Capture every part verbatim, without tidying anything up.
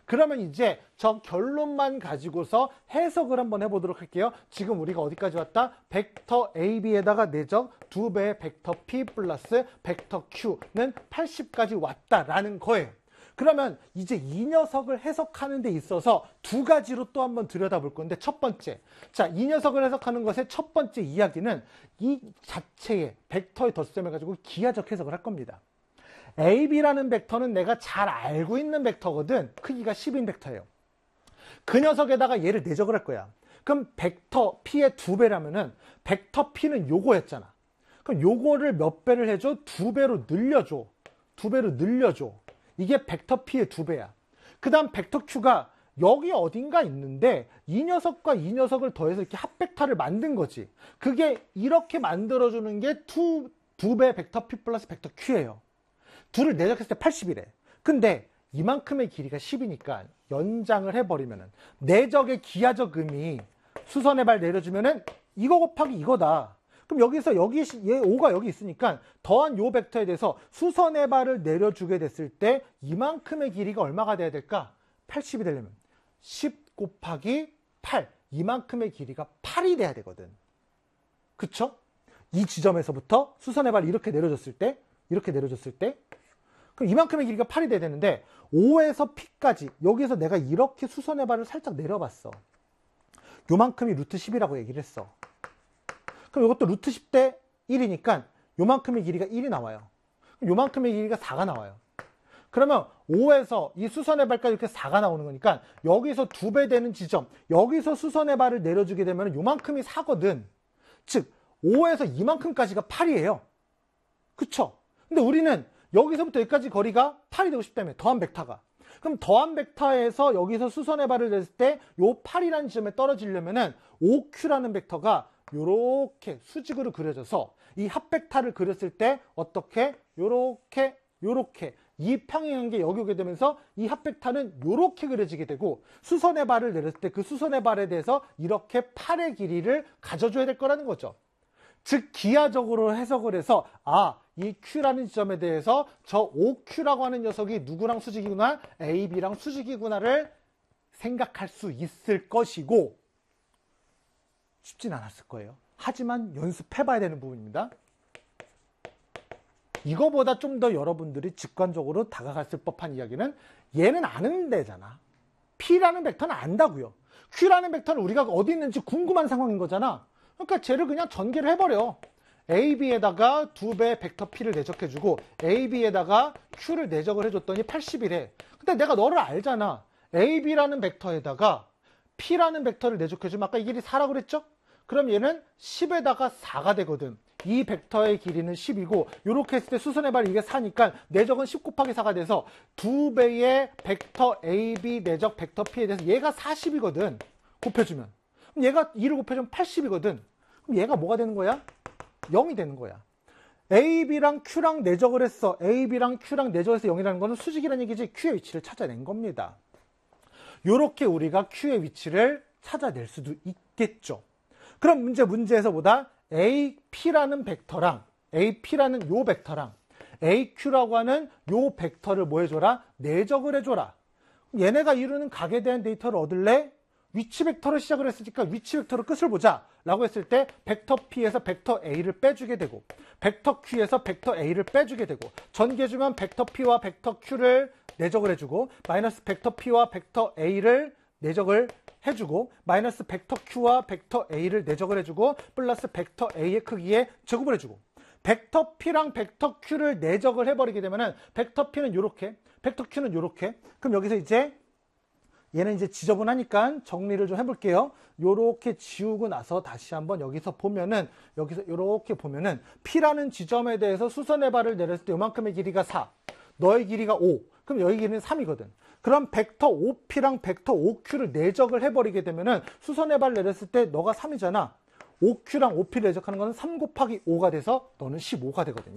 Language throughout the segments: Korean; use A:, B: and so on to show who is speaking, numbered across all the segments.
A: 그러면 이제 저 결론만 가지고서 해석을 한번 해보도록 할게요. 지금 우리가 어디까지 왔다? 벡터 에이비에다가 내적 두 배의 벡터 P 플러스 벡터 Q는 팔십까지 왔다라는 거예요. 그러면 이제 이 녀석을 해석하는 데 있어서 두 가지로 또 한번 들여다볼 건데, 첫 번째, 자, 이 녀석을 해석하는 것의 첫 번째 이야기는 이 자체의 벡터의 덧셈을 가지고 기하적 해석을 할 겁니다. 에이비라는 벡터는 내가 잘 알고 있는 벡터거든. 크기가 십인 벡터예요. 그 녀석에다가 얘를 내적을 할 거야. 그럼 벡터 P의 두 배라면은 벡터 P는 요거였잖아. 그럼 요거를 몇 배를 해줘? 두 배로 늘려줘. 두 배로 늘려줘. 이게 벡터 P의 두 배야. 그 다음 벡터 Q가 여기 어딘가 있는데 이 녀석과 이 녀석을 더해서 이렇게 합벡터를 만든 거지. 그게 이렇게 만들어주는 게 두, 두 배 벡터 P 플러스 벡터 Q예요. 둘을 내적했을 때 팔십이래. 근데 이만큼의 길이가 십이니까 연장을 해버리면은 내적의 기하적 의미 수선의 발 내려주면은 이거 곱하기 이거다. 그럼 여기서 여기 얘 오가 여기 있으니까 더한 요 벡터에 대해서 수선의 발을 내려주게 됐을 때 이만큼의 길이가 얼마가 돼야 될까? 팔십이 되려면 십 곱하기 팔, 이만큼의 길이가 팔이 돼야 되거든. 그쵸? 이 지점에서부터 수선의 발이 이렇게 내려줬을 때, 이렇게 내려줬을 때, 그럼 이만큼의 길이가 팔이 돼야 되는데 오에서 P까지, 여기서 내가 이렇게 수선의 발을 살짝 내려봤어. 요만큼이 루트 십이라고 얘기를 했어. 그럼 이것도 루트 십 대 일이니까 요만큼의 길이가 일이 나와요. 요만큼의 길이가 사가 나와요. 그러면 오에서 이 수선의 발까지 이렇게 사가 나오는 거니까 여기서 두 배 되는 지점, 여기서 수선의 발을 내려주게 되면 요만큼이 사거든. 즉 오에서 이만큼까지가 팔이에요. 그쵸? 근데 우리는 여기서부터 여기까지 거리가 팔이 되고 싶다며, 더한 벡터가. 그럼 더한 벡터에서 여기서 수선의 발을 냈을 때 요 팔이라는 지점에 떨어지려면은 오 큐라는 벡터가 요렇게 수직으로 그려져서 이 합벡터를 그렸을 때 어떻게? 요렇게, 요렇게. 이 평행한 게 여기 오게 되면서 이 합벡터는 요렇게 그려지게 되고 수선의 발을 내렸을 때 그 수선의 발에 대해서 이렇게 팔의 길이를 가져줘야 될 거라는 거죠. 즉 기하적으로 해석을 해서 아, 이 Q라는 지점에 대해서 저 오 큐라고 하는 녀석이 누구랑 수직이구나? 에이비랑 수직이구나를 생각할 수 있을 것이고, 쉽진 않았을 거예요. 하지만 연습해봐야 되는 부분입니다. 이거보다 좀 더 여러분들이 직관적으로 다가갔을 법한 이야기는 얘는 아는 데잖아. P라는 벡터는 안다고요. Q라는 벡터는 우리가 어디 있는지 궁금한 상황인 거잖아. 그러니까 쟤를 그냥 전개를 해버려. 에이비에다가 두 배 벡터 P를 내적해주고 에이비에다가 Q를 내적을 해줬더니 팔십이래. 근데 내가 너를 알잖아. 에이비라는 벡터에다가 P라는 벡터를 내적해주면 아까 이 길이 사라고 그랬죠? 그럼 얘는 십에다가 사가 되거든. 이 벡터의 길이는 십이고 이렇게 했을 때 수선의 발이 이게 사니까 내적은 십 곱하기 사가 돼서 두 배의 벡터 에이비 내적 벡터 P에 대해서 얘가 사십이거든. 곱해주면. 그럼 얘가 이를 곱해주면 팔십이거든. 그럼 얘가 뭐가 되는 거야? 영이 되는 거야. 에이비랑 Q랑 내적을 했어. 에이비랑 Q랑 내적해서 영이라는 거는 수직이라는 얘기지. Q의 위치를 찾아낸 겁니다. 요렇게 우리가 Q의 위치를 찾아낼 수도 있겠죠. 그럼 문제 문제에서보다 에이피라는 벡터랑 에이피라는 요 벡터랑 에이큐라고 하는 요 벡터를 뭐 해줘라? 내적을 해줘라. 얘네가 이루는 각에 대한 데이터를 얻을래? 위치 벡터를 시작을 했으니까 위치 벡터로 끝을 보자 라고 했을 때 벡터 P에서 벡터 A를 빼주게 되고 벡터 Q에서 벡터 A를 빼주게 되고 전개해주면 벡터 P와 벡터 Q를 내적을 해주고 마이너스 벡터 P와 벡터 A를 내적을 해주고 마이너스 벡터 Q와 벡터 A를 내적을 해주고 플러스 벡터 A의 크기에 제곱을 해주고 벡터 P랑 벡터 Q를 내적을 해버리게 되면은 벡터 P는 요렇게 벡터 Q는 요렇게. 그럼 여기서 이제 얘는 이제 지저분하니까 정리를 좀 해볼게요. 요렇게 지우고 나서 다시 한번 여기서 보면은 여기서 요렇게 보면은 P라는 지점에 대해서 수선의 발을 내렸을 때 요만큼의 길이가 사, 너의 길이가 오, 그럼 여기 길이는 삼이거든. 그럼 벡터 오피랑 벡터 오큐를 내적을 해버리게 되면은 수선의 발 내렸을 때 너가 삼이잖아. 오큐랑 오피를 내적하는 거는 삼 곱하기 오가 돼서 너는 십오가 되거든요.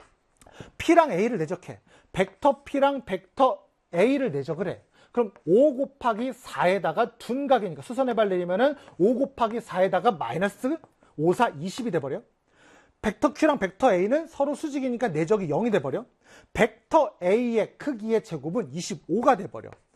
A: P랑 A를 내적해. 벡터 P랑 벡터 A를 내적을 해. 그럼 오 곱하기 사에다가 둔각이니까 수선의 발 내리면은 오 곱하기 사에다가 마이너스 오, 사, 이십이 돼버려. 벡터 Q랑 벡터 A는 서로 수직이니까 내적이 영이 돼버려. 벡터 A의 크기의 제곱은 이십오가 돼버려.